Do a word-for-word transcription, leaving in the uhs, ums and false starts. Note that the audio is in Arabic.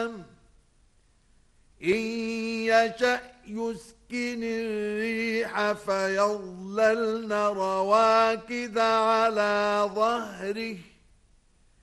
السحاب إن يشأ يسكن الريح فيظللن رواكد على ظهره